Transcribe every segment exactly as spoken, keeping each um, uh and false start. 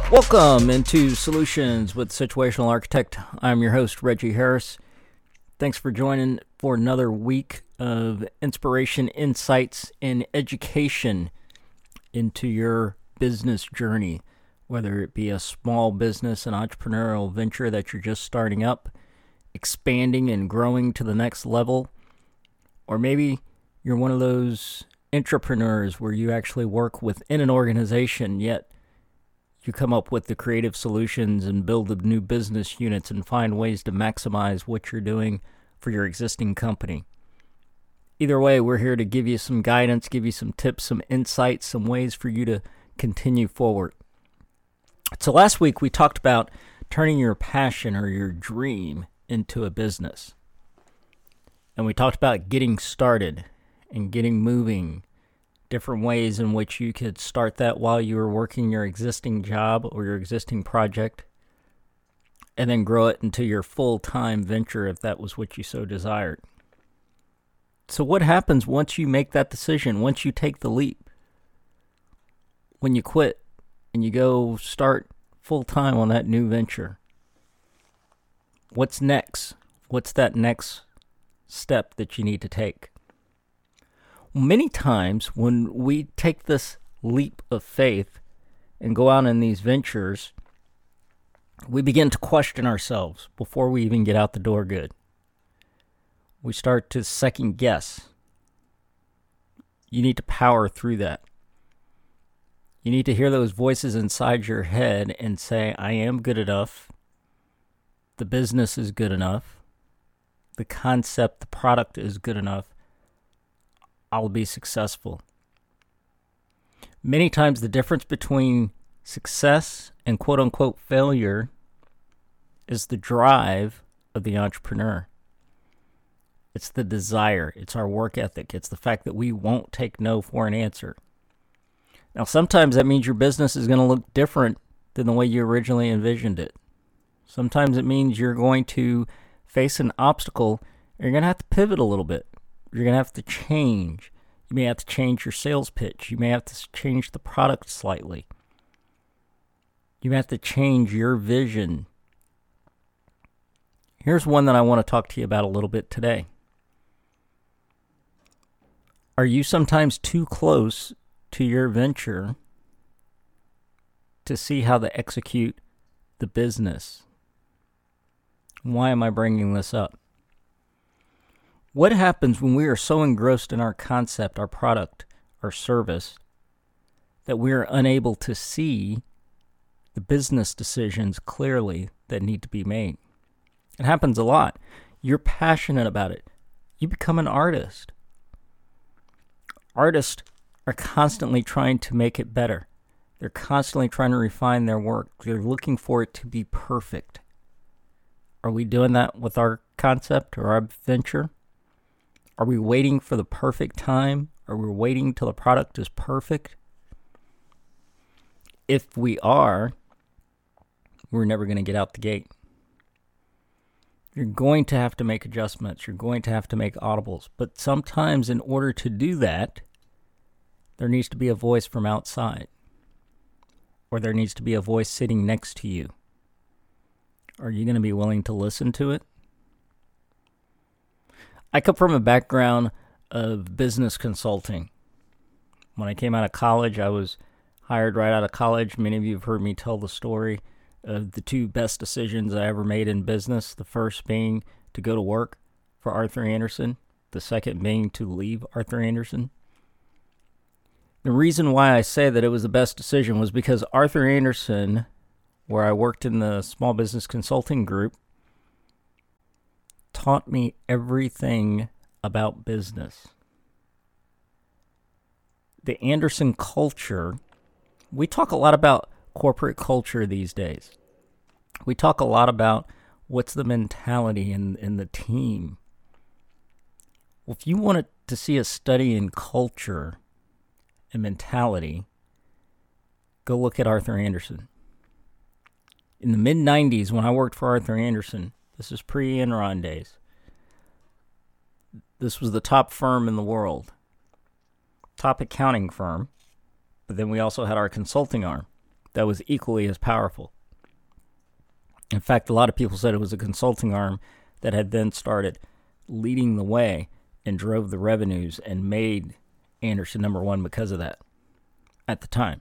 Welcome into Solutions with Situational Architect. I'm your host, Reggie Harris. Thanks for joining for another week of inspiration, insights, and education into your business journey, whether it be a small business, an entrepreneurial venture that you're just starting up, expanding and growing to the next level, or maybe you're one of those entrepreneurs where you actually work within an organization, yet you come up with the creative solutions and build the new business units and find ways to maximize what you're doing for your existing company. Either way, we're here to give you some guidance, give you some tips, some insights, some ways for you to continue forward. So last week we talked about turning your passion or your dream into a business. And we talked about getting started and getting moving, different ways in which you could start that while you were working your existing job or your existing project, and then grow it into your full-time venture if that was what you so desired. So what happens once you make that decision, once you take the leap? When you quit and you go start full-time on that new venture, what's next? What's that next step that you need to take? Many times when we take this leap of faith and go out in these ventures, we begin to question ourselves before we even get out the door good. We start to second guess. You need to power through that. You need to hear those voices inside your head and say, I am good enough. The business is good enough. The concept, the product is good enough. I'll be successful. Many times the difference between success and quote-unquote failure is the drive of the entrepreneur. It's the desire. It's our work ethic. It's the fact that we won't take no for an answer. Now, sometimes that means your business is going to look different than the way you originally envisioned it. Sometimes it means you're going to face an obstacle and you're going to have to pivot a little bit. You're going to have to change. You may have to change your sales pitch. You may have to change the product slightly. You may have to change your vision. Here's one that I want to talk to you about a little bit today. Are you sometimes too close to your venture to see how to execute the business? Why am I bringing this up? What happens when we are so engrossed in our concept, our product, our service, that we are unable to see the business decisions clearly that need to be made? It happens a lot. You're passionate about it. You become an artist. Artists are constantly trying to make it better. They're constantly trying to refine their work. They're looking for it to be perfect. Are we doing that with our concept or our venture? Are we waiting for the perfect time? Are we waiting till the product is perfect? If we are, we're never going to get out the gate. You're going to have to make adjustments. You're going to have to make audibles. But sometimes in order to do that, there needs to be a voice from outside. Or there needs to be a voice sitting next to you. Are you going to be willing to listen to it? I come from a background of business consulting. When I came out of college, I was hired right out of college. Many of you have heard me tell the story of the two best decisions I ever made in business. The first being to go to work for Arthur Andersen. The second being to leave Arthur Andersen. The reason why I say that it was the best decision was because Arthur Andersen, where I worked in the small business consulting group, taught me everything about business. The Andersen culture, we talk a lot about corporate culture these days. We talk a lot about what's the mentality in, in the team. Well, if you wanted to see a study in culture and mentality, go look at Arthur Andersen. In the mid nineties, when I worked for Arthur Andersen, this is pre-Enron days, this was the top firm in the world, top accounting firm, but then we also had our consulting arm. that was equally as powerful. In fact, a lot of people said it was a consulting arm that had then started leading the way and drove the revenues and made Andersen number one because of that at the time.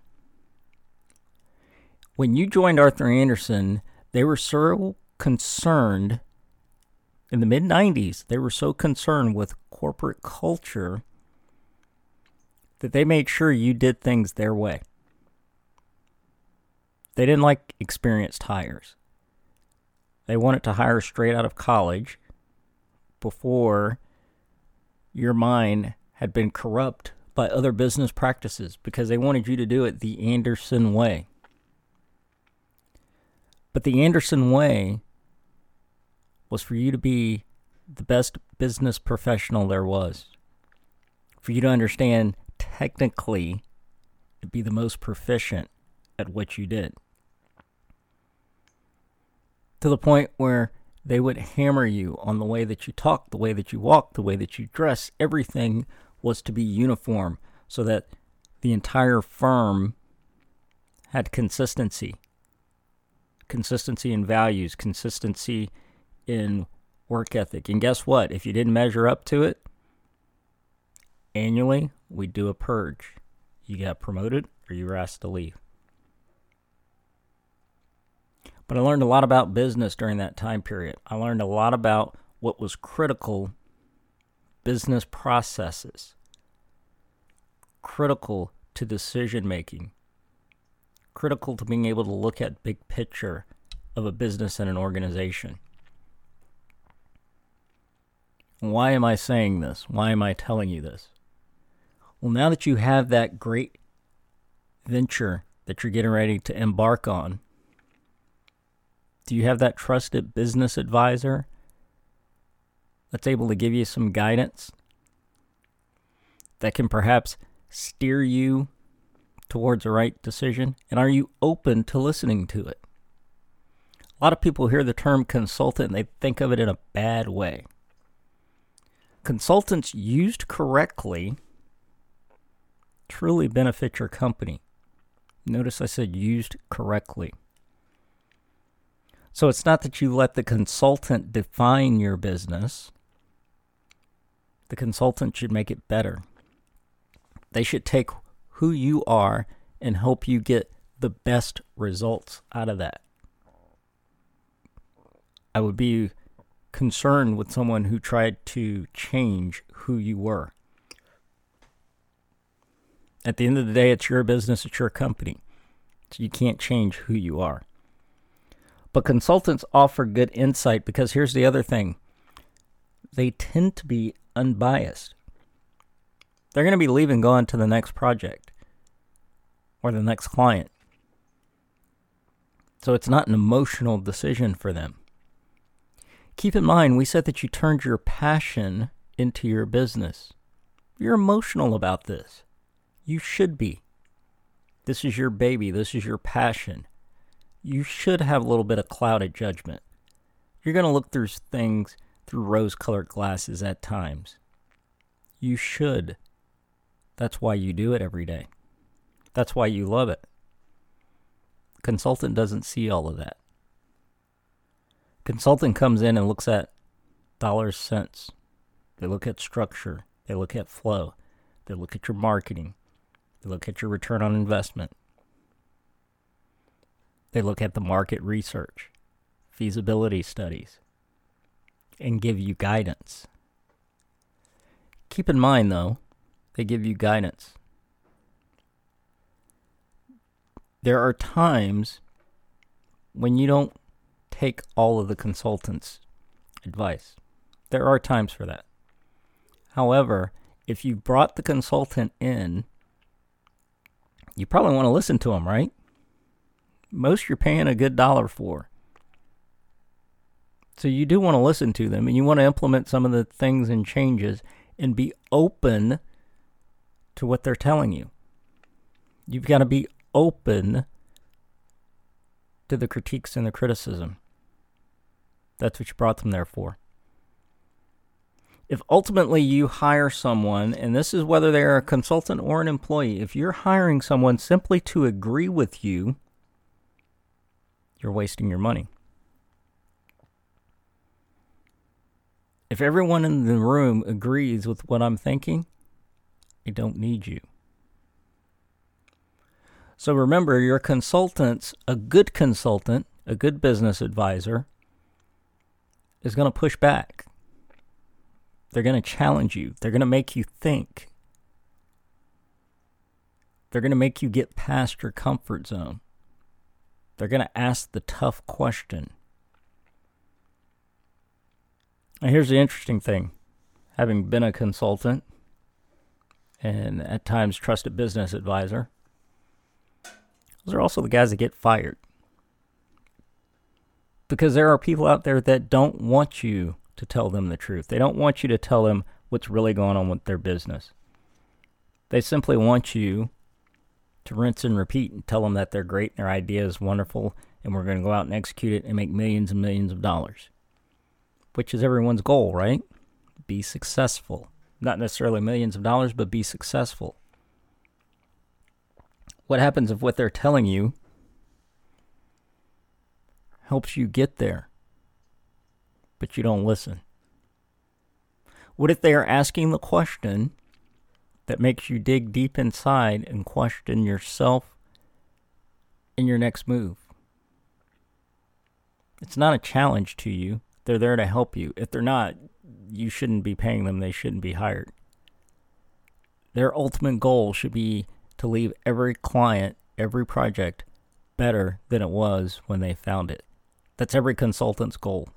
When you joined Arthur Andersen, they were so concerned, in the mid nineties, they were so concerned with corporate culture that they made sure you did things their way. They didn't like experienced hires. They wanted to hire straight out of college before your mind had been corrupt by other business practices, because they wanted you to do it the Andersen way. But the Andersen way was for you to be the best business professional there was. For you to understand technically and be the most proficient at what you did. To the point where they would hammer you on the way that you talk, the way that you walk, the way that you dress. Everything was to be uniform so that the entire firm had consistency. Consistency in values, consistency in work ethic. And guess what? If you didn't measure up to it, annually, we'd do a purge. You got promoted or you were asked to leave. But I learned a lot about business during that time period. I learned a lot about what was critical business processes, critical to decision making, critical to being able to look at big picture of a business and an organization. Why am I saying this? Why am I telling you this? Well, now that you have that great venture that you're getting ready to embark on, do you have that trusted business advisor that's able to give you some guidance that can perhaps steer you towards the right decision? And are you open to listening to it? A lot of people hear the term consultant and they think of it in a bad way. Consultants used correctly truly benefit your company. Notice I said used correctly. So it's not that you let the consultant define your business. The consultant should make it better. They should take who you are and help you get the best results out of that. I would be concerned with someone who tried to change who you were. At the end of the day, it's your business, it's your company. So you can't change who you are. But consultants offer good insight because here's the other thing. They tend to be unbiased. They're going to be leaving, going to the next project or the next client. So it's not an emotional decision for them. Keep in mind, we said that you turned your passion into your business. You're emotional about this. You should be. This is your baby. This is your passion. You should have a little bit of clouded judgment. You're going to look through things through rose-colored glasses at times. You should. That's why you do it every day. That's why you love it. Consultant doesn't see all of that. Consultant comes in and looks at dollars, cents. They look at structure. They look at flow. They look at your marketing. They look at your return on investment. They look at the market research, feasibility studies, and give you guidance. Keep in mind, though, they give you guidance. There are times when you don't take all of the consultant's advice. There are times for that. However, if you brought the consultant in, you probably want to listen to them, right? Most you're paying a good dollar for. So you do want to listen to them and you want to implement some of the things and changes and be open to what they're telling you. You've got to be open to the critiques and the criticism. That's what you brought them there for. If ultimately you hire someone, and this is whether they're a consultant or an employee, if you're hiring someone simply to agree with you you're wasting your money. If everyone in the room agrees with what I'm thinking, I don't need you. So remember, your consultants, a good consultant, a good business advisor, is going to push back. They're going to challenge you. They're going to make you think. They're going to make you get past your comfort zone. They're going to ask the tough question. Now, here's the interesting thing. Having been a consultant and at times trusted business advisor, those are also the guys that get fired. Because there are people out there that don't want you to tell them the truth. They don't want you to tell them what's really going on with their business. They simply want you to rinse and repeat and tell them that they're great and their idea is wonderful and we're going to go out and execute it and make millions and millions of dollars. Which is everyone's goal, right? Be successful. Not necessarily millions of dollars, but be successful. What happens if what they're telling you helps you get there, but you don't listen? What if they are asking the question that makes you dig deep inside and question yourself in your next move? It's not a challenge to you. They're there to help you. If they're not, you shouldn't be paying them. They shouldn't be hired. Their ultimate goal should be to leave every client, every project better than it was when they found it. That's every consultant's goal.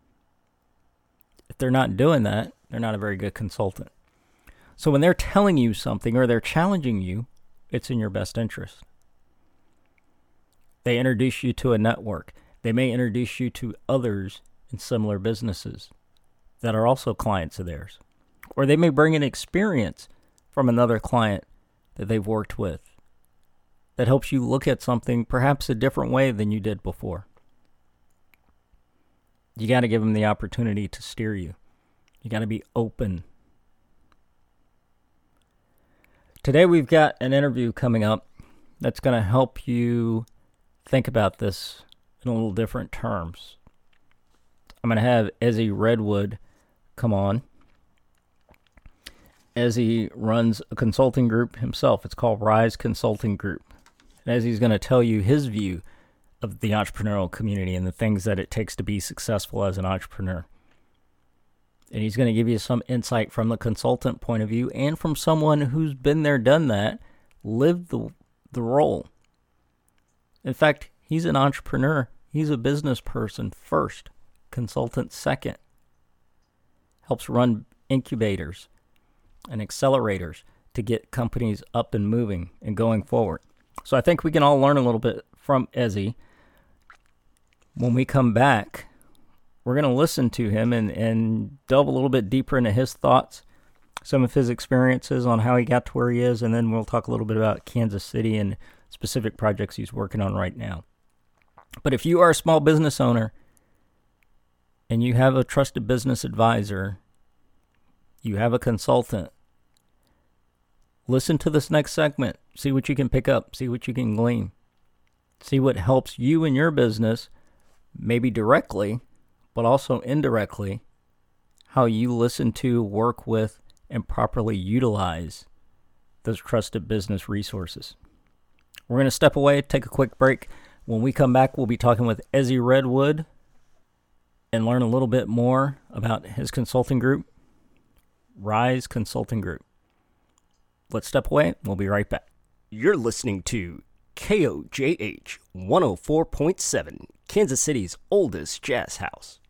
If they're not doing that, they're not a very good consultant. So when they're telling you something or they're challenging you, it's in your best interest. They introduce you to a network. They may introduce you to others in similar businesses that are also clients of theirs. Or they may bring an experience from another client that they've worked with that helps you look at something perhaps a different way than you did before. You got to give them the opportunity to steer you. You got to be open. Today we've got an interview coming up that's going to help you think about this in a little different terms. I'm going to have Ezzy Redwood come on. Ezzy runs a consulting group himself. It's called Rise Consulting Group. And Ezzy's going to tell you his view of the entrepreneurial community and the things that it takes to be successful as an entrepreneur. And he's going to give you some insight from the consultant point of view and from someone who's been there, done that, lived the, the role. In fact, he's an entrepreneur. He's a business person first, consultant second. Helps run incubators and accelerators to get companies up and moving and going forward. So I think we can all learn a little bit from Ezzy. When we come back, we're going to listen to him and, and delve a little bit deeper into his thoughts, some of his experiences on how he got to where he is, and then we'll talk a little bit about Kansas City and specific projects he's working on right now. But if you are a small business owner and you have a trusted business advisor, you have a consultant, listen to this next segment. See what you can pick up. See what you can glean. See what helps you in your business, maybe directly, but also indirectly, how you listen to, work with, and properly utilize those trusted business resources. We're going to step away, take a quick break. When we come back, we'll be talking with Ezzy Redwood and learn a little bit more about his consulting group, Rise Consulting Group. Let's step away. We'll be right back. You're listening to K O J H one oh four point seven, Kansas City's oldest jazz house.